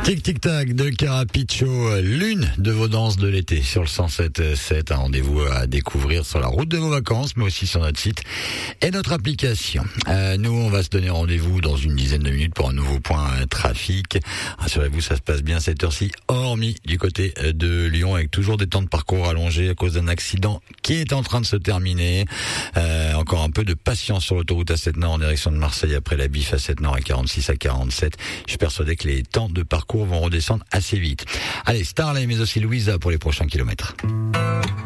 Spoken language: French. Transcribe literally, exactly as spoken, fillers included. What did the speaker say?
Tic tic tac de Carapicho, l'une de vos danses de l'été sur le cent sept virgule sept. Un rendez-vous à découvrir sur la route de vos vacances, mais aussi sur notre site et notre application. Euh, nous, on va se donner rendez-vous dans une dizaine de minutes pour un nouveau point euh, trafic. Rassurez-vous, ça se passe bien cette heure-ci, hormis du côté de Lyon, avec toujours des temps de parcours allongés à cause d'un accident qui est en train de se terminer. Euh, encore un peu de patience sur l'autoroute A sept Nord en direction de Marseille après la bif A sept Nord à quarante-six à quarante-sept. Je suis persuadé que les temps de parcours vont redescendre assez vite. Allez, Starley mais aussi Louisa pour les prochains kilomètres.